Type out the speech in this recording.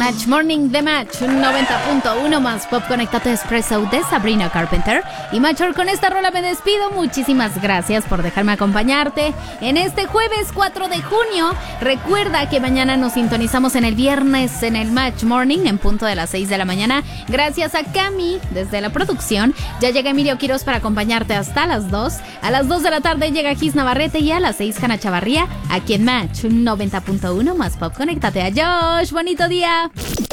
Match Morning de Match 90.1 más Pop Conectate Expresso de Sabrina Carpenter. Y Machor, con esta rola me despido. Muchísimas gracias por dejarme acompañarte en este jueves 4 de junio. Recuerda que mañana nos sintonizamos en el viernes en el Match Morning en punto de las 6 de la mañana. Gracias a Cami desde la producción. Ya llega Emilio Quiroz para acompañarte hasta las 2. A las 2 de la tarde llega Gis Navarrete y a las 6 Hanna Chavarría aquí en Match 90.1 más Pop Conectate. Adiós, bonito día.